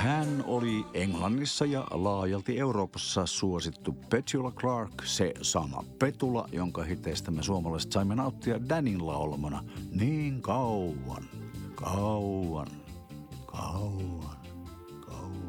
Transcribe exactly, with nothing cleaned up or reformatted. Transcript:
Hän oli Englannissa ja laajalti Euroopassa suosittu Petula Clark, se sama Petula, jonka hiteistä me suomalaiset saimme nauttia Danin laulamana niin kauan, kauan, kauan.